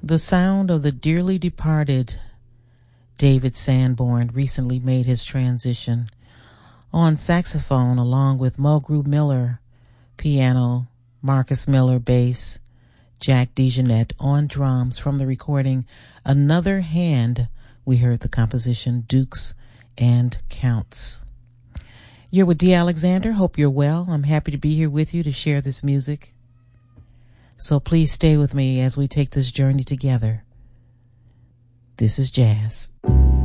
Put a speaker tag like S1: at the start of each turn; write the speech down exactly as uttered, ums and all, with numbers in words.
S1: The sound of the dearly departed David Sanborn recently made his transition. On saxophone, along with Mulgrew Miller, piano, Marcus Miller, bass, Jack DeJohnette on drums. From the recording Another Hand, we heard the composition Dukes and Counts. You're with Dee Alexander. Hope you're well. I'm happy to be here with you to share this music. So please stay with me as we take this journey together. This is jazz.